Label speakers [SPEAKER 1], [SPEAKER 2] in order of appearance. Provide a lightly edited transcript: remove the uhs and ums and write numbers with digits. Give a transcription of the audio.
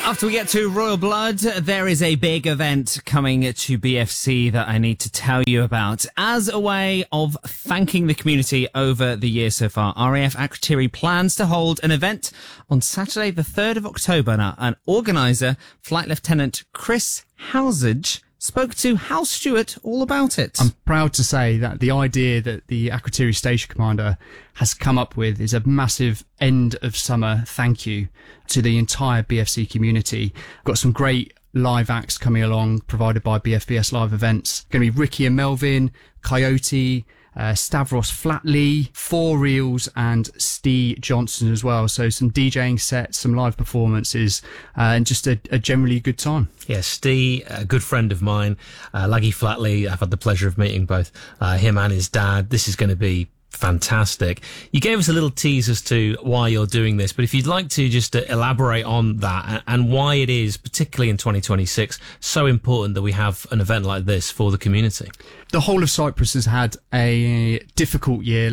[SPEAKER 1] After we get to Royal Blood, there is a big event coming to BFC that I need to tell you about. As a way of thanking the community over the year so far, RAF Akrotiri plans to hold an event on Saturday the 3rd of October. Now, an organiser, Flight Lieutenant Chris Housage, spoke to Hal Stewart all about it.
[SPEAKER 2] I'm proud to say that the idea that the Akrotiri Station Commander has come up with is a massive end of summer thank you to the entire BFC community. Got some great live acts coming along provided by BFBS Live Events. Going to be Ricky and Melvin, Coyote, Stavros Flatley, Four Reels and Steve Johnson as well. So some DJing sets, some live performances, and just a generally good time.
[SPEAKER 3] Yeah, Steve, a good friend of mine, Laggy Flatley, I've had the pleasure of meeting both him and his dad. This is going to be fantastic. You gave us a little tease as to why you're doing this, but if you'd like to just elaborate on that and why it is, particularly in 2026, so important that we have an event like this for the community.
[SPEAKER 2] The whole of Cyprus has had a difficult year.